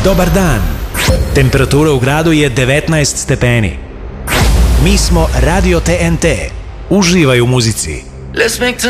Dobar dan. Temperatura u gradu je 19 stepeni. Mi smo Radio TNT. Uživaj u muzici.